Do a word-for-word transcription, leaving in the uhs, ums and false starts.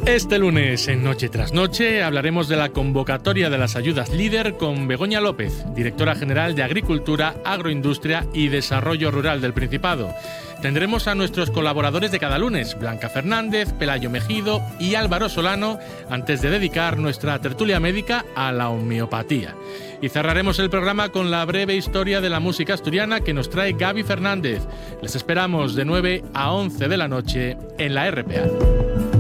Este lunes, en Noche tras Noche, hablaremos de la convocatoria de las ayudas LEADER con Begoña López, directora general de Agricultura, Agroindustria y Desarrollo Rural del Principado. Tendremos a nuestros colaboradores de cada lunes, Blanca Fernández, Pelayo Mejido y Álvaro Solano, antes de dedicar nuestra tertulia médica a la homeopatía. Y cerraremos el programa con la breve historia de la música asturiana que nos trae Gaby Fernández. Les esperamos de nueve a once de la noche en la R P A.